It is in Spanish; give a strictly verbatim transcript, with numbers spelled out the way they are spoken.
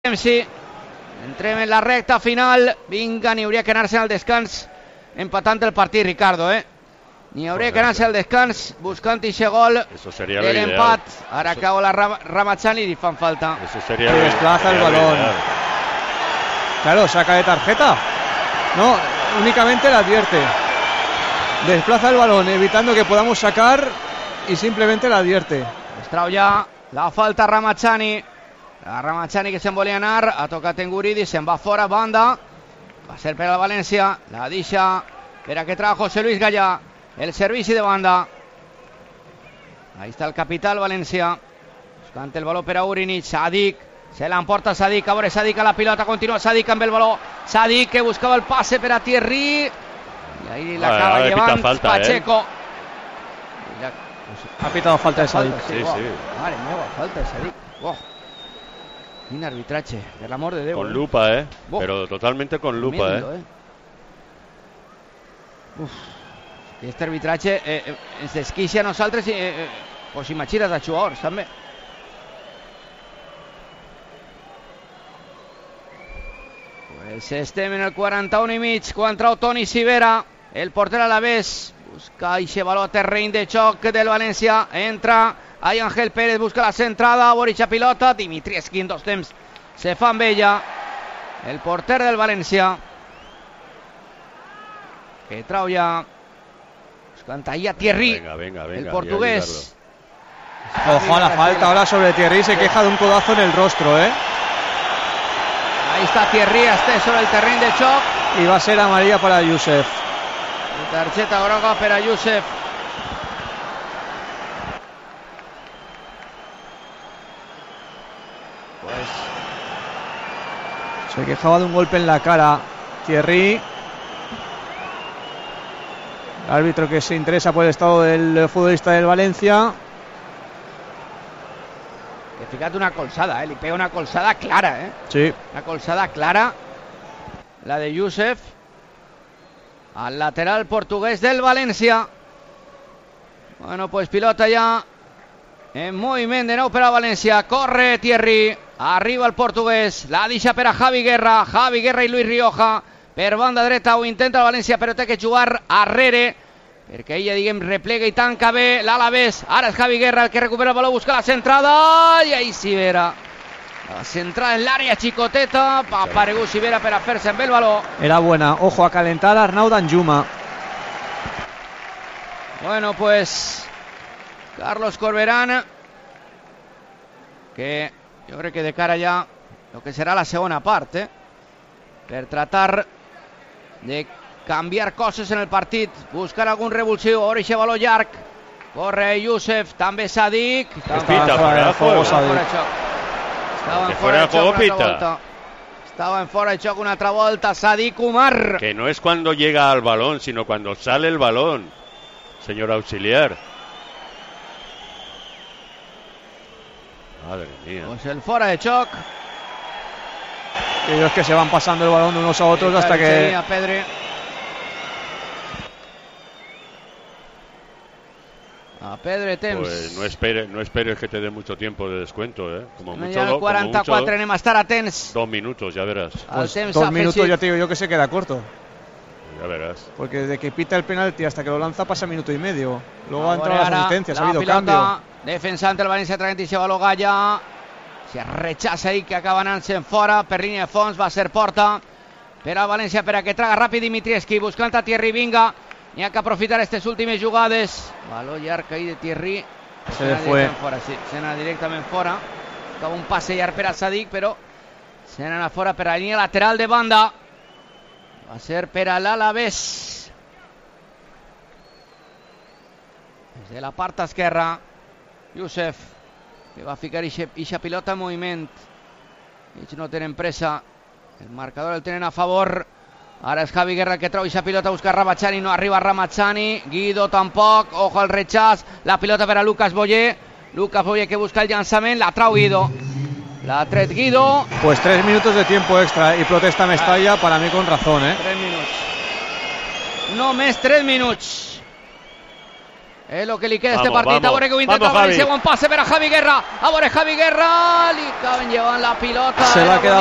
Sí, entrem en la recta final. Vinga, n'hi hauria que anar-se al descans empatant el partit, Ricardo, eh? N'hi hauria que anar-se al descans buscant ixe gol de l'empat. Ara cau la Ramachani y fan falta. Eso sería y desplaza el balón. Claro, saca de tarjeta. No, únicamente la advierte. Desplaza el balón, evitando que podamos sacar y simplemente la advierte. Es trau ja la falta Ramachani. La Ramachani que se'n volia anar, ha tocat en Guridi, se'n va fora, banda, va ser per al València, la deixa per a que traga José Luis Gallà, el servici de banda. Ahí està el capital València, buscant el baló per a Urinic, Sadik, se l'emporta Sadik, a veure Sadik a la pilota, continua Sadik amb el baló, Sadik que buscava el passe per a Thierry, i ahí l'acaba ah, llevant falta, Pacheco. Eh? La... Ha pitado falta de Sadik. Sí, sí. sí. Mare meva, falta de Sadik. Oh. Quin arbitratge, per l'amor de Déu. Con lupa, eh? Oh. Pero totalmente con lupa, Tremendo, eh? eh? Uf, aquest arbitratge eh, eh, ens desquicia a nosaltres i eh, eh, pues imagina't a jugadors, també. Pues estem en el quaranta-un i mig, quan trau Toni Sivera, el porter alavés, busca ixe baló a terreny de xoc del València, entra... Ahí Ángel Pérez busca la centrada, Boricha pilota, Dimitrievski en dos temps se fa amb ella, el porter del València, que trau ja, buscant ahí a Thierry, venga, venga, venga, el portugués. Ojo a la falta ahora sobre Thierry, se queja de un codazo en el rostro, eh. Ahí está Thierry, este sobre el terreny de xoc. Y va a ser amarilla para Youssef. Y tarjeta groga per a Youssef. Se quejaba de un golpe en la cara Thierry. El árbitro que se interesa por el estado del futbolista del Valencia. Que fíjate una colzada, eh. Le pega una colzada clara, eh. Sí. Una colzada clara. La de Youssef. Al lateral portugués del Valencia. Bueno, pues pilota ya en moviment de nou per a València. Corre Thierry. Arriba el portuguès, la deixa per a Javi Guerra, Javi Guerra i Luis Rioja, per banda dreta ho intenta el València, però té que jugar arrere, perquè ella, diguem, replega i tanca bé l'Alavés. Ara és Javi Guerra el que recupera el baló, busca la centrada, i ahí Sivera. La centrada en l'àrea xicoteta, ha aparegut Sivera per a fer-se amb el baló. Era buena, ojo a calentar a Arnau Danjuma. Bueno, pues, Carlos Corberán, que... jo crec que de cara ja lo que serà la segona part, eh? Per tratar de canviar coses en el partit, buscar algun revulsiu, ara ixe baló llarg, corre Youssef, també Sadik, estava en fora de juego, estava en fora de xoc una altra volta, estava en fora de xoc una altra volta, Sadik Umar. Que no es cuando llega al balón, sino cuando sale el balón, señor auxiliar. Madre mía. Pues el fuera de choc. Ellos que se van pasando el balón de unos a otros hasta que... A Pedri. A Pedri temps. Pues no esperes, no esperes que te dé mucho tiempo de descuento, eh. Como mucho, ja el quaranta-quatre anem a estar atents. Dos minutos, ya verás. Pues dos minutos ya te digo yo que se queda corto. Ya verás. Porque desde que pita el penalti hasta que lo lanza pasa minuto y medio. Luego ha entrado las asistencias, ha habido cambio. Defensant el València traient i baló Gallà, se rechaça ahí que acaba anant-se'n fora per línia de fons, va ser porta per al València per a que traga ràpid Dimitrievski, buscant a Thierry, vinga, n'hi ha que aprofitar aquestes últimes jugades. Baló llarg ahí de Thierry, se le fue fora, sí, se n'ha directament fora, acaba un passe llarg per a Sadik, però se n'ha fora per a la línia lateral de banda, va ser per a l'Alavés. Des de la part esquerra Youssef, que va a ficar ixa pilota en moviment. Ells no tenen pressa, el marcador el tenen a favor. Ara és Javi Guerra que trau ixa pilota a buscar Ramachani, no arriba Ramachani, Guido tampoc, ojo al rechaç, la pilota per a Lucas Boyer, Lucas Boyer que busca el llançament, la trau Guido, la tret Guido. Pues tres minutos de tiempo extra y protesta Mestalla, para mí con razón, eh. Tres minuts, només tres minuts. Es lo que le queda Vamos, este partido. vamos. Ahora que intenta Vamos, Valencia, Javi. buen pase, pero Javi Guerra. Ahora Javi Guerra. Li caben, llevan la pilota. Se la ha Era quedado